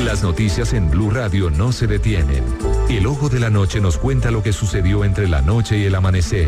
Las noticias en Blue Radio no se detienen. El Ojo de la Noche nos cuenta lo que sucedió entre la noche y el amanecer.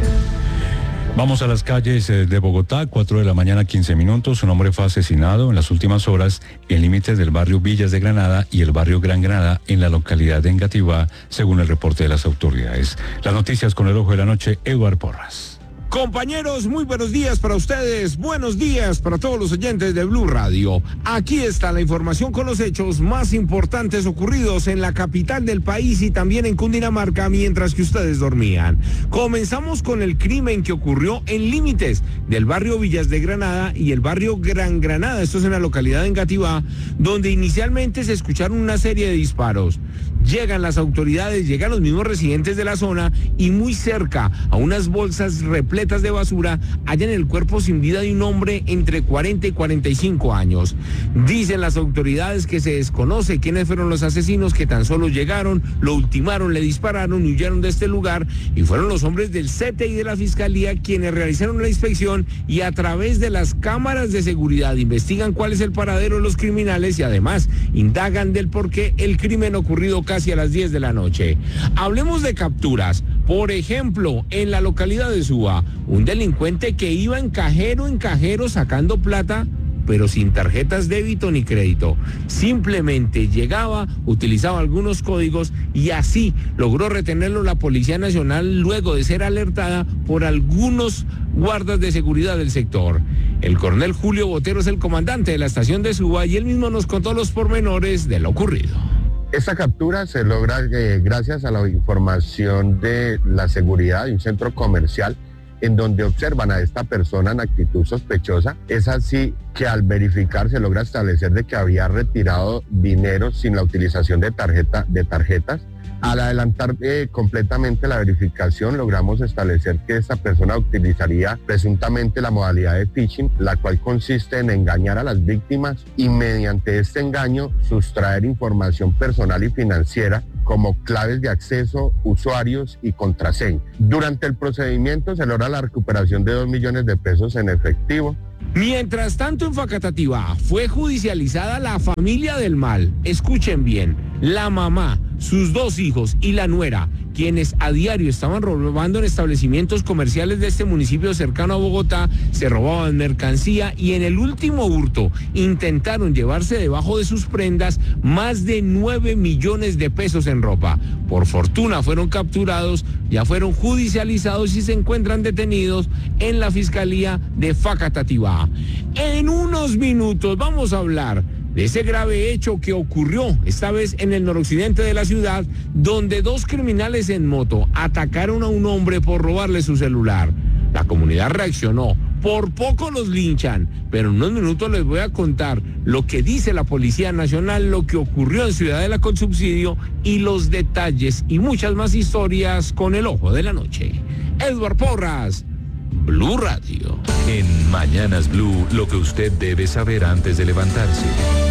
Vamos a las calles de Bogotá, 4 de la mañana, 15 minutos. Un hombre fue asesinado en las últimas horas en límites del barrio Villas de Granada y el barrio Gran Granada en la localidad de Engativá, según el reporte de las autoridades. Las noticias con el Ojo de la Noche, Eduard Porras. Compañeros, muy buenos días para ustedes, buenos días para todos los oyentes de Blue Radio. Aquí está la información con los hechos más importantes ocurridos en la capital del país y también en Cundinamarca mientras que ustedes dormían. Comenzamos con el crimen que ocurrió en límites del barrio Villas de Granada y el barrio Gran Granada, esto es en la localidad de Engativá, donde inicialmente se escucharon una serie de disparos. Llegan las autoridades, llegan los mismos residentes de la zona y muy cerca a unas bolsas repletas de basura hallan el cuerpo sin vida de un hombre entre 40 y 45 años. Dicen las autoridades que se desconoce quiénes fueron los asesinos que tan solo llegaron, lo ultimaron, le dispararon y huyeron de este lugar y fueron los hombres del CETE y de la Fiscalía quienes realizaron la inspección y a través de las cámaras de seguridad investigan cuál es el paradero de los criminales y además indagan del por qué el crimen ocurrido casi a las 10 de la noche. Hablemos de capturas. Por ejemplo, en la localidad de Suba, un delincuente que iba en cajero sacando plata, pero sin tarjetas débito ni crédito. Simplemente llegaba, utilizaba algunos códigos y así logró retenerlo la Policía Nacional luego de ser alertada por algunos guardas de seguridad del sector. El coronel Julio Botero es el comandante de la estación de Suba y él mismo nos contó los pormenores de lo ocurrido. Esta captura se logra gracias a la información de la seguridad de un centro comercial en donde observan a esta persona en actitud sospechosa. Es así que al verificar se logra establecer de que había retirado dinero sin la utilización de tarjetas. Al adelantar completamente la verificación, logramos establecer que esta persona utilizaría presuntamente la modalidad de phishing, la cual consiste en engañar a las víctimas y mediante este engaño sustraer información personal y financiera como claves de acceso, usuarios y contraseña. Durante el procedimiento se logra la recuperación de 2 millones de pesos en efectivo. Mientras tanto, en Facatativá fue judicializada la familia del mal. Escuchen bien, la mamá, sus 2 hijos y la nuera, quienes a diario estaban robando en establecimientos comerciales de este municipio cercano a Bogotá, se robaban mercancía y en el último hurto intentaron llevarse debajo de sus prendas más de 9 millones de pesos en ropa. Por fortuna fueron capturados, ya fueron judicializados y se encuentran detenidos en la Fiscalía de Facatativá. En unos minutos vamos a hablar de ese grave hecho que ocurrió, esta vez en el noroccidente de la ciudad, donde 2 criminales en moto atacaron a un hombre por robarle su celular. La comunidad reaccionó, por poco los linchan, pero en unos minutos les voy a contar lo que dice la Policía Nacional, lo que ocurrió en Ciudadela con Subsidio y los detalles y muchas más historias con el Ojo de la Noche. Eduard Porras, Blue Radio. En Mañanas Blue, lo que usted debe saber antes de levantarse.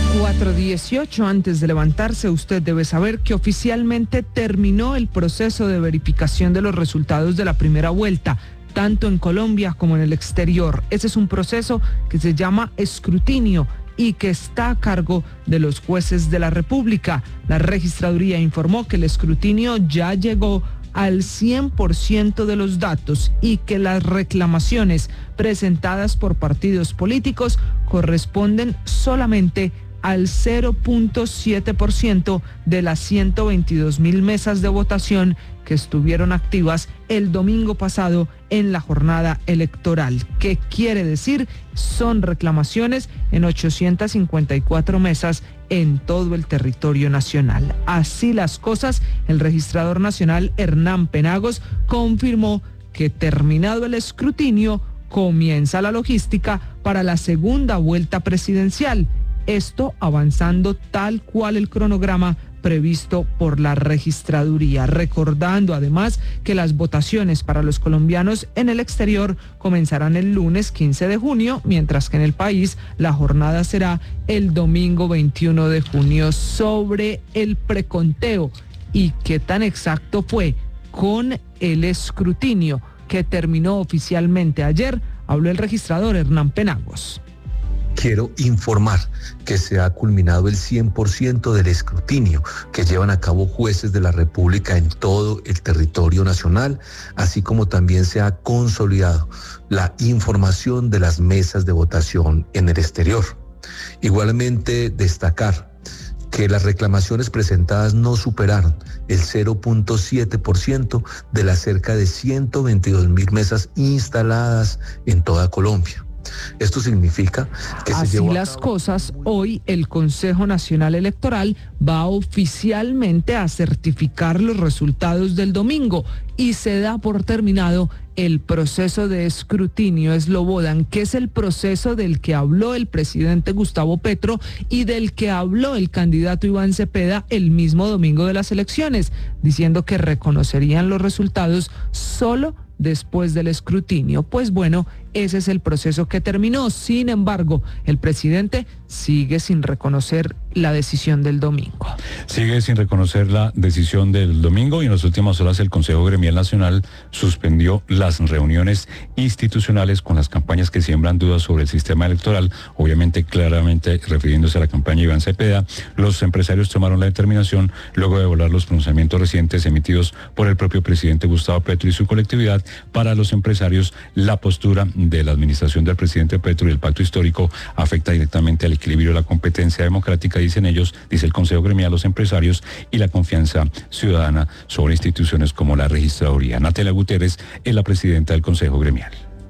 4:18, antes de levantarse, usted debe saber que oficialmente terminó el proceso de verificación de los resultados de la primera vuelta, tanto en Colombia como en el exterior. Ese es un proceso que se llama escrutinio y que está a cargo de los jueces de la República. La registraduría informó que el escrutinio ya llegó al 100% de los datos y que las reclamaciones presentadas por partidos políticos corresponden solamente al 0.7% de las 122.000 mesas de votación que estuvieron activas el domingo pasado en la jornada electoral. ¿Qué quiere decir? Son reclamaciones en 854 mesas en todo el territorio nacional. Así las cosas, el registrador nacional Hernán Penagos confirmó que terminado el escrutinio, comienza la logística para la segunda vuelta presidencial. Esto avanzando tal cual el cronograma previsto por la registraduría, recordando además que las votaciones para los colombianos en el exterior comenzarán el lunes 15 de junio, mientras que en el país la jornada será el domingo 21 de junio. Sobre el preconteo y qué tan exacto fue con el escrutinio que terminó oficialmente ayer, habló el registrador Hernán Penagos. quiero informar que se ha culminado el 100% del escrutinio que llevan a cabo jueces de la República en todo el territorio nacional, así como también se ha consolidado la información de las mesas de votación en el exterior. Igualmente, destacar que las reclamaciones presentadas no superaron el 0.7% de las cerca de 122.000 mesas instaladas en toda Colombia. Esto significa que así las cosas, hoy el Consejo Nacional Electoral va oficialmente a certificar los resultados del domingo y se da por terminado el proceso de escrutinio Slobodan, que es el proceso del que habló el presidente Gustavo Petro y del que habló el candidato Iván Cepeda el mismo domingo de las elecciones, diciendo que reconocerían los resultados solo después del escrutinio. Pues bueno, ese es el proceso que terminó. Sin embargo, el presidente sigue sin reconocer la decisión del domingo. Sigue sin reconocer la decisión del domingo y en las últimas horas el Consejo Gremial Nacional suspendió las reuniones institucionales con las campañas que siembran dudas sobre el sistema electoral, obviamente claramente refiriéndose a la campaña Iván Cepeda. Los empresarios tomaron la determinación luego de evaluar los pronunciamientos recientes emitidos por el propio presidente Gustavo Petro y su colectividad. Para los empresarios, la postura de la administración del presidente Petro y el pacto histórico afecta directamente al equilibrio de la competencia democrática, dicen ellos, dice el Consejo Gremial, los empresarios, y la confianza ciudadana sobre instituciones como la registraduría. Natalia Gutiérrez es la presidenta del Consejo Gremial.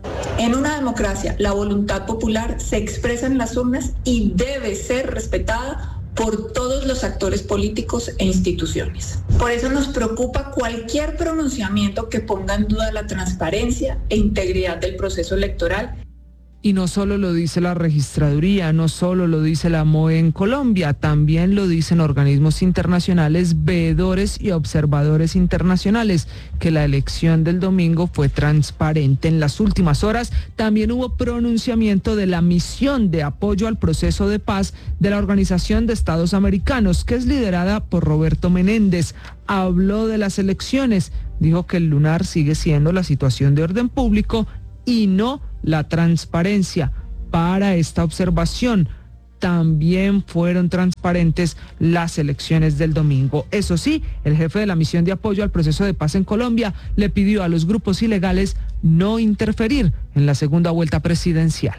En una democracia, la voluntad popular se expresa en las urnas y debe ser respetada por todos los actores políticos e instituciones. Por eso nos preocupa cualquier pronunciamiento que ponga en duda la transparencia e integridad del proceso electoral. Y no solo lo dice la registraduría, no solo lo dice la MOE en Colombia, también lo dicen organismos internacionales, veedores y observadores internacionales, que la elección del domingo fue transparente. En las últimas horas también hubo pronunciamiento de la misión de apoyo al proceso de paz de la Organización de Estados Americanos, que es liderada por Roberto Menéndez. Habló de las elecciones, dijo que el lunar sigue siendo la situación de orden público y no la transparencia. Para esta observación también fueron transparentes las elecciones del domingo. Eso sí, el jefe de la misión de apoyo al proceso de paz en Colombia le pidió a los grupos ilegales no interferir en la segunda vuelta presidencial.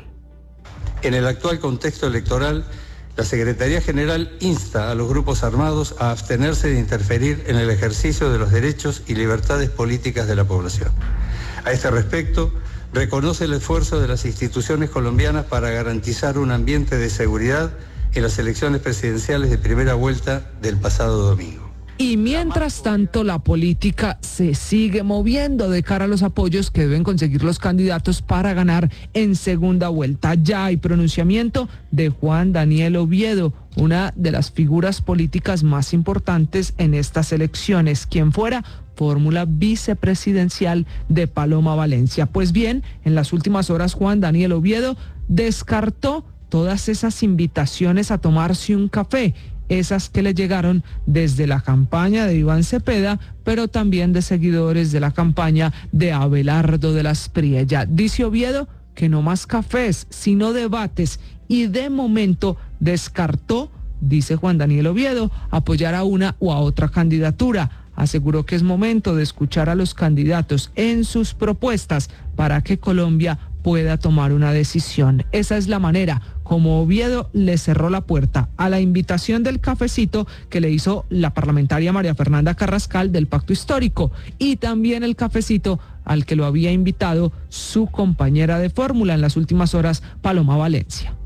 En el actual contexto electoral, la Secretaría General insta a los grupos armados a abstenerse de interferir en el ejercicio de los derechos y libertades políticas de la población. A este respecto, reconoce el esfuerzo de las instituciones colombianas para garantizar un ambiente de seguridad en las elecciones presidenciales de primera vuelta del pasado domingo. Y mientras tanto, la política se sigue moviendo de cara a los apoyos que deben conseguir los candidatos para ganar en segunda vuelta. Ya hay pronunciamiento de Juan Daniel Oviedo, una de las figuras políticas más importantes en estas elecciones, quien fuera fórmula vicepresidencial de Paloma Valencia. Pues bien, en las últimas horas Juan Daniel Oviedo descartó todas esas invitaciones a tomarse un café, esas que le llegaron desde la campaña de Iván Cepeda, pero también de seguidores de la campaña de Abelardo de las Priella. Dice Oviedo que no más cafés, sino debates, y de momento descartó, dice Juan Daniel Oviedo, apoyar a una o a otra candidatura. Aseguró que es momento de escuchar a los candidatos en sus propuestas para que Colombia pueda tomar una decisión. Esa es la manera como Oviedo le cerró la puerta a la invitación del cafecito que le hizo la parlamentaria María Fernanda Carrascal del Pacto Histórico, y también el cafecito al que lo había invitado su compañera de fórmula en las últimas horas, Paloma Valencia.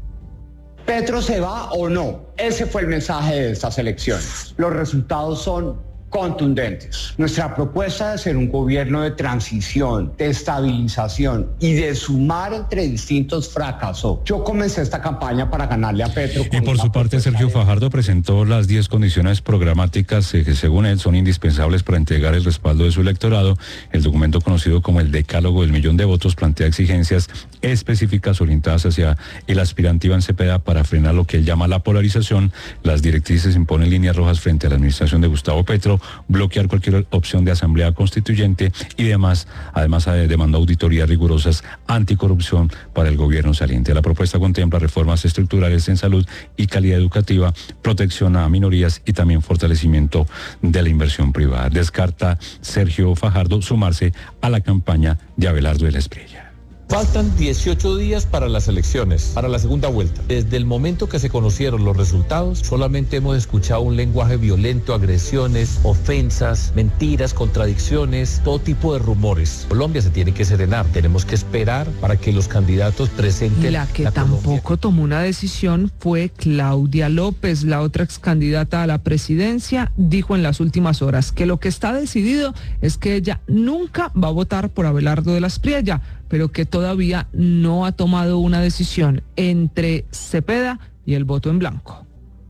¿Petro se va o no? Ese fue el mensaje de estas elecciones. Los resultados son contundentes. Nuestra propuesta de ser un gobierno de transición, de estabilización y de sumar entre distintos fracasó. Yo comencé esta campaña para ganarle a Petro. Y por su parte, Sergio Fajardo presentó las 10 condiciones programáticas que según él son indispensables para entregar el respaldo de su electorado. El documento conocido como el Decálogo del Millón de Votos plantea exigencias específicas orientadas hacia el aspirante Iván Cepeda para frenar lo que él llama la polarización. Las directrices imponen líneas rojas frente a la administración de Gustavo Petro ejemplo, bloquear cualquier opción de asamblea constituyente y demás. Además, demandó auditorías rigurosas anticorrupción para el gobierno saliente. La propuesta contempla reformas estructurales en salud y calidad educativa, protección a minorías y también fortalecimiento de la inversión privada. Descarta Sergio Fajardo sumarse a la campaña de Abelardo de la Espriella. Faltan 18 días para las elecciones, para la segunda vuelta. Desde el momento que se conocieron los resultados, solamente hemos escuchado un lenguaje violento, agresiones, ofensas, mentiras, contradicciones, todo tipo de rumores. Colombia se tiene que serenar, tenemos que esperar para que los candidatos presenten la que tampoco tomó una decisión fue Claudia López, la otra ex candidata a la presidencia, dijo en las últimas horas que lo que está decidido es que ella nunca va a votar por Abelardo de la Espriella, pero que todavía no ha tomado una decisión entre Cepeda y el voto en blanco.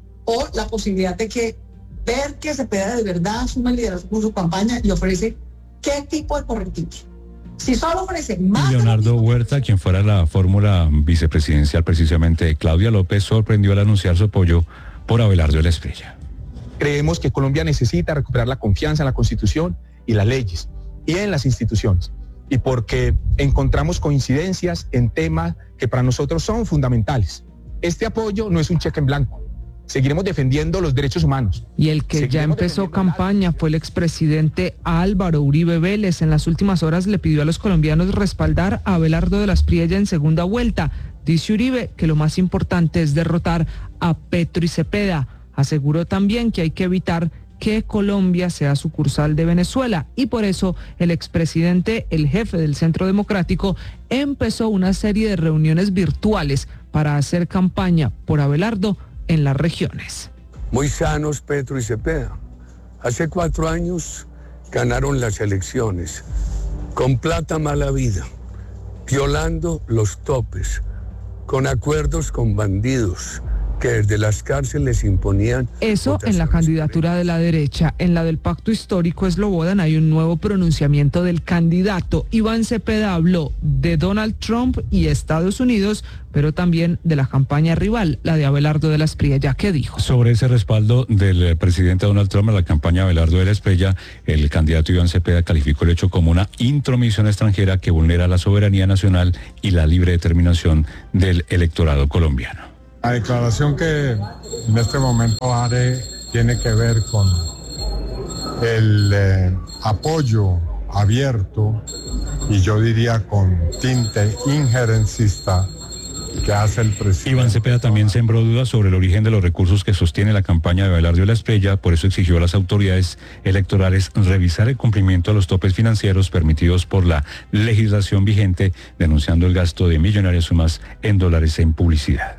O la posibilidad de ver que Cepeda de verdad asume el liderazgo en su campaña y ofrece qué tipo de correctivos. Si solo ofrece más... Leonardo Huerta, quien fuera la fórmula vicepresidencial precisamente de Claudia López, sorprendió al anunciar su apoyo por Abelardo de la Espriella. Creemos que Colombia necesita recuperar la confianza en la Constitución y las leyes y en las instituciones. Y porque encontramos coincidencias en temas que para nosotros son fundamentales. Este apoyo no es un cheque en blanco. Seguiremos defendiendo los derechos humanos. Y el que ya empezó campaña fue el expresidente Álvaro Uribe Vélez. En las últimas horas le pidió a los colombianos respaldar a Abelardo de la Espriella en segunda vuelta. Dice Uribe que lo más importante es derrotar a Petro y Cepeda. Aseguró también que hay que evitar que Colombia sea sucursal de Venezuela y por eso el expresidente, el jefe del Centro Democrático, empezó una serie de reuniones virtuales para hacer campaña por Abelardo en las regiones. Muy sanos Petro y Cepeda. Hace 4 años ganaron las elecciones con plata mala vida, violando los topes, con acuerdos con bandidos que desde las cárceles imponían... Eso en la candidatura de la derecha. En la del Pacto Histórico Slobodan hay un nuevo pronunciamiento del candidato. Iván Cepeda habló de Donald Trump y Estados Unidos, pero también de la campaña rival, la de Abelardo de la Espriella. ¿Qué dijo? Sobre ese respaldo del presidente Donald Trump a la campaña de Abelardo de la Espriella, el candidato Iván Cepeda calificó el hecho como una intromisión extranjera que vulnera la soberanía nacional y la libre determinación del electorado colombiano. La declaración que en este momento haré tiene que ver con el apoyo abierto y yo diría con tinte injerencista que hace el presidente. Iván Cepeda también sembró dudas sobre el origen de los recursos que sostiene la campaña de Abelardo de la Espriella, por eso exigió a las autoridades electorales revisar el cumplimiento de los topes financieros permitidos por la legislación vigente, denunciando el gasto de millonarias sumas en dólares en publicidad.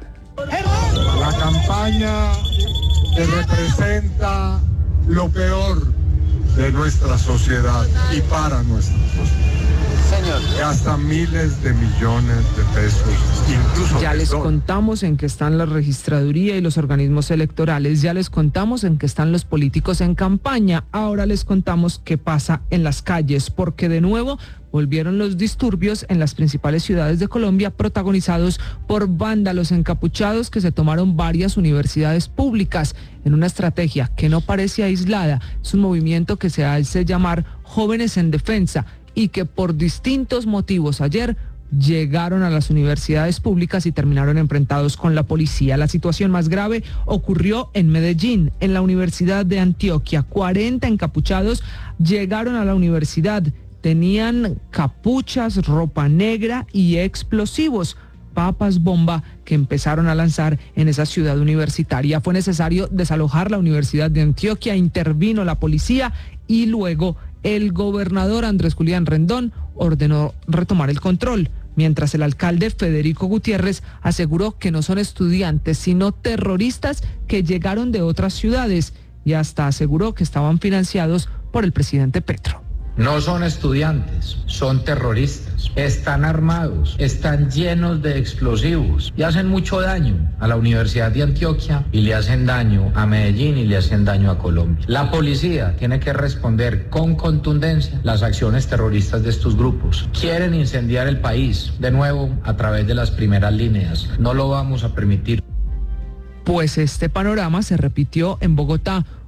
La campaña que representa lo peor de nuestra sociedad y para nuestra sociedad. Señor. Gasta miles de millones de pesos, incluso... Ya les contamos en qué están la registraduría y los organismos electorales, ya les contamos en qué están los políticos en campaña, ahora les contamos qué pasa en las calles, porque de nuevo volvieron los disturbios en las principales ciudades de Colombia, protagonizados por vándalos encapuchados que se tomaron varias universidades públicas en una estrategia que no parece aislada. Es un movimiento que se hace llamar Jóvenes en Defensa y que por distintos motivos ayer llegaron a las universidades públicas y terminaron enfrentados con la policía. La situación más grave ocurrió en Medellín, en la Universidad de Antioquia. 40 encapuchados llegaron a la universidad. Tenían capuchas, ropa negra y explosivos, papas bomba que empezaron a lanzar en esa ciudad universitaria. Fue necesario desalojar la Universidad de Antioquia, intervino la policía y luego el gobernador Andrés Julián Rendón ordenó retomar el control, mientras el alcalde Federico Gutiérrez aseguró que no son estudiantes, sino terroristas que llegaron de otras ciudades y hasta aseguró que estaban financiados por el presidente Petro. No son estudiantes, son terroristas, están armados, están llenos de explosivos y hacen mucho daño a la Universidad de Antioquia y le hacen daño a Medellín y le hacen daño a Colombia. La policía tiene que responder con contundencia las acciones terroristas de estos grupos. Quieren incendiar el país, de nuevo, a través de las primeras líneas. No lo vamos a permitir. Pues este panorama se repitió en Bogotá.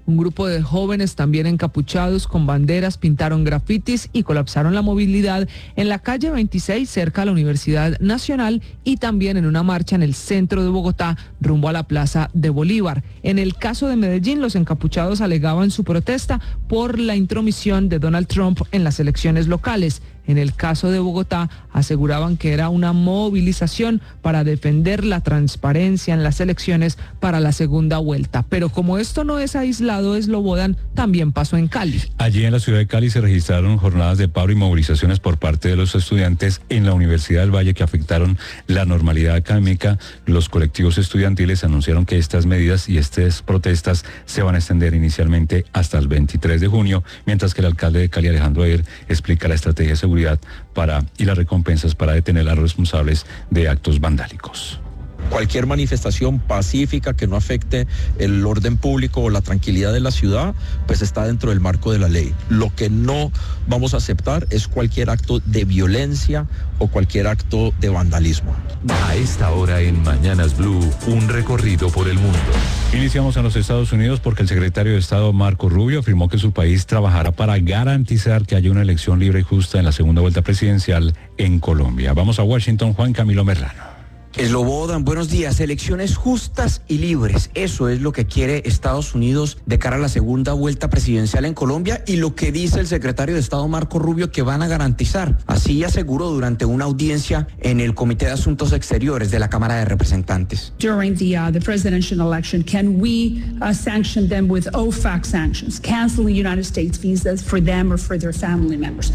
Un grupo de jóvenes también encapuchados con banderas pintaron grafitis y colapsaron la movilidad en la calle 26 cerca a la Universidad Nacional y también en una marcha en el centro de Bogotá rumbo a la Plaza de Bolívar. En el caso de Medellín, los encapuchados alegaban su protesta por la intromisión de Donald Trump en las elecciones locales. En el caso de Bogotá, aseguraban que era una movilización para defender la transparencia en las elecciones para la segunda vuelta. Pero como esto no es aislado, Slobodan, también pasó en Cali. Allí en la ciudad de Cali se registraron jornadas de paro y movilizaciones por parte de los estudiantes en la Universidad del Valle que afectaron la normalidad académica. Los colectivos estudiantiles anunciaron que estas medidas y estas protestas se van a extender inicialmente hasta el 23 de junio, mientras que el alcalde de Cali, Alejandro Ayer, explica la estrategia de seguridad y las recompensas para detener a los responsables de actos vandálicos. Cualquier manifestación pacífica que no afecte el orden público o la tranquilidad de la ciudad, pues está dentro del marco de la ley. Lo que no vamos a aceptar es cualquier acto de violencia o cualquier acto de vandalismo. A esta hora en Mañanas Blue, un recorrido por el mundo. Iniciamos en los Estados Unidos porque el secretario de Estado Marco Rubio afirmó que su país trabajará para garantizar que haya una elección libre y justa en la segunda vuelta presidencial en Colombia. Vamos a Washington, Juan Camilo Merlano. Slobodan, buenos días. Elecciones justas y libres. Eso es lo que quiere Estados Unidos de cara a la segunda vuelta presidencial en Colombia y lo que dice el secretario de Estado Marco Rubio que van a garantizar. Así aseguró durante una audiencia en el Comité de Asuntos Exteriores de la Cámara de Representantes. During the presidential election, can we sanction them with OFAC sanctions, canceling United States visas for them or for their family members?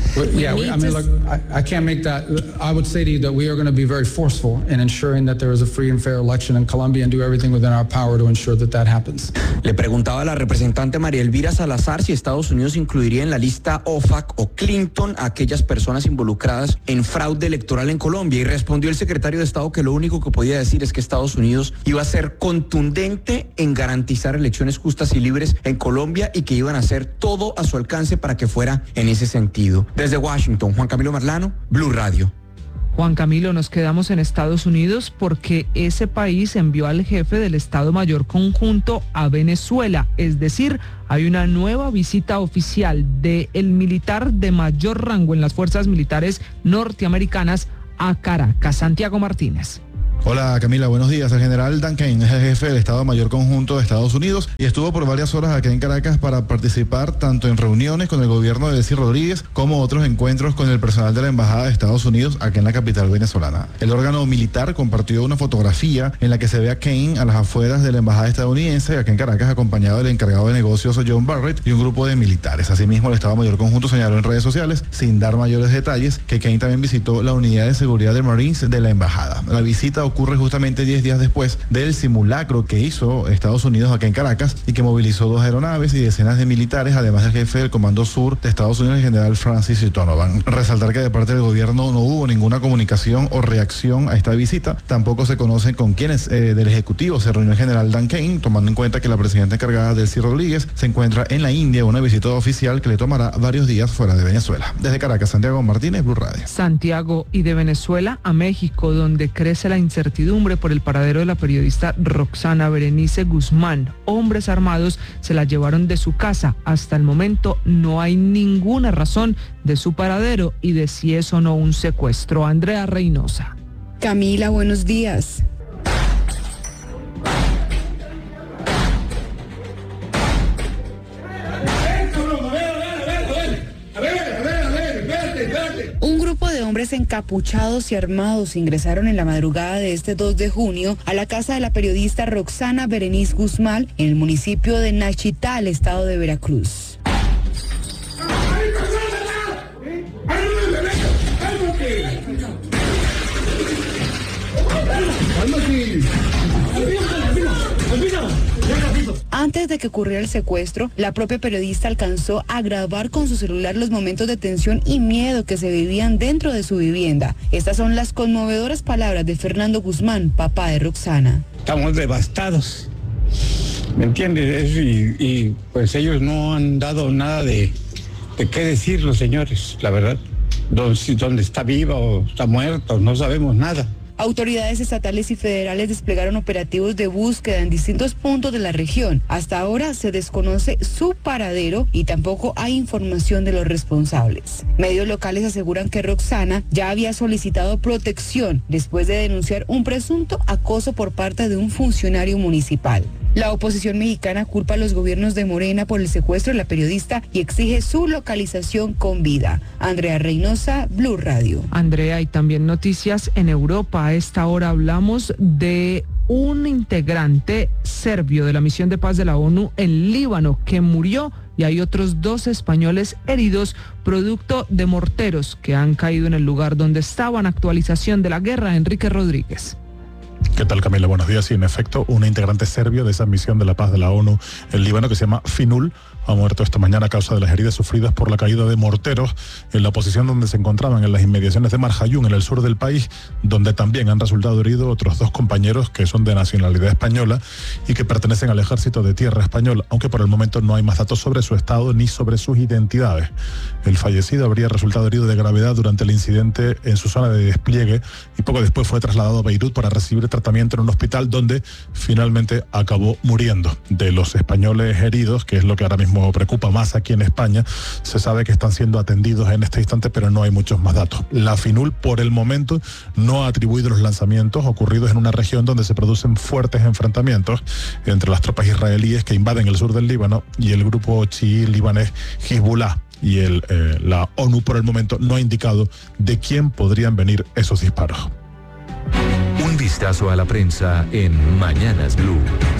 I can't make that. I would say to you that we are going to be very forceful in ensuring that there is a free and fair election in Colombia and do everything within our power to ensure that happens. Le preguntaba a la representante María Elvira Salazar si Estados Unidos incluiría en la lista OFAC o Clinton a aquellas personas involucradas en fraude electoral en Colombia y respondió el secretario de Estado que lo único que podía decir es que Estados Unidos iba a ser contundente en garantizar elecciones justas y libres en Colombia y que iban a hacer todo a su alcance para que fuera en ese sentido. Desde Washington, Juan Camilo Merlano, Blue Radio. Juan Camilo, nos quedamos en Estados Unidos porque ese país envió al jefe del Estado Mayor Conjunto a Venezuela. Es decir, hay una nueva visita oficial del militar de mayor rango en las fuerzas militares norteamericanas a Caracas. Santiago Martínez. Hola Camila, buenos días. El general Dan Kane es el jefe del Estado Mayor Conjunto de Estados Unidos y estuvo por varias horas aquí en Caracas para participar tanto en reuniones con el gobierno de Delcy Rodríguez como otros encuentros con el personal de la Embajada de Estados Unidos aquí en la capital venezolana. El órgano militar compartió una fotografía en la que se ve a Kane a las afueras de la Embajada estadounidense aquí en Caracas acompañado del encargado de negocios John Barrett y un grupo de militares. Asimismo, el Estado Mayor Conjunto señaló en redes sociales, sin dar mayores detalles, que Kane también visitó la unidad de seguridad de Marines de la Embajada. La visita ocurre justamente 10 días después del simulacro que hizo Estados Unidos aquí en Caracas y que movilizó 2 aeronaves y decenas de militares, además del jefe del Comando Sur de Estados Unidos, el general Francis Donovan. Resaltar que de parte del gobierno no hubo ninguna comunicación o reacción a esta visita. Tampoco se conocen con quiénes del Ejecutivo se reunió el general Dan Kane, tomando en cuenta que la presidenta encargada Delcy Rodríguez se encuentra en la India, una visita oficial que le tomará varios días fuera de Venezuela. Desde Caracas, Santiago Martínez, Blue Radio. Santiago, y de Venezuela a México, donde crece la incertidumbre por el paradero de la periodista Roxana Berenice Guzmán. Hombres armados se la llevaron de su casa. Hasta el momento no hay ninguna razón de su paradero y de si es o no un secuestro. Andrea Reynosa. Camila, buenos días. Un grupo de hombres encapuchados y armados ingresaron en la madrugada de este 2 de junio a la casa de la periodista Roxana Berenice Guzmán en el municipio de Nachital, estado de Veracruz. Antes de que ocurriera el secuestro, la propia periodista alcanzó a grabar con su celular los momentos de tensión y miedo que se vivían dentro de su vivienda. Estas son las conmovedoras palabras de Fernando Guzmán, papá de Roxana. Estamos devastados, ¿me entiendes? Y pues ellos no han dado nada de qué decir los señores, la verdad. ¿Dónde está viva o está muerta? No sabemos nada. Autoridades estatales y federales desplegaron operativos de búsqueda en distintos puntos de la región. Hasta ahora se desconoce su paradero y tampoco hay información de los responsables. Medios locales aseguran que Roxana ya había solicitado protección después de denunciar un presunto acoso por parte de un funcionario municipal. La oposición mexicana culpa a los gobiernos de Morena por el secuestro de la periodista y exige su localización con vida. Andrea Reynosa, Blue Radio. Andrea, y también noticias en Europa. A esta hora hablamos de un integrante serbio de la misión de paz de la ONU en Líbano que murió y hay otros 2 españoles heridos producto de morteros que han caído en el lugar donde estaban. Actualización de la guerra, Enrique Rodríguez. ¿Qué tal, Camila? Buenos días. Y en efecto, un integrante serbio de esa misión de la paz de la ONU en Líbano, que se llama Finul, ha muerto esta mañana a causa de las heridas sufridas por la caída de morteros en la posición donde se encontraban, en las inmediaciones de Marjayún, en el sur del país, donde también han resultado heridos otros 2 compañeros que son de nacionalidad española y que pertenecen al ejército de tierra español, aunque por el momento no hay más datos sobre su estado ni sobre sus identidades. El fallecido habría resultado herido de gravedad durante el incidente en su zona de despliegue y poco después fue trasladado a Beirut para recibir tratamiento en un hospital donde finalmente acabó muriendo. De los españoles heridos, que es lo que ahora mismo preocupa más aquí en España, se sabe que están siendo atendidos en este instante, pero no hay muchos más datos. La Finul, por el momento, no ha atribuido los lanzamientos ocurridos en una región donde se producen fuertes enfrentamientos entre las tropas israelíes que invaden el sur del Líbano y el grupo chií libanés Hezbollah. Y la ONU, por el momento, no ha indicado de quién podrían venir esos disparos. Un vistazo a la prensa en Mañanas Blue.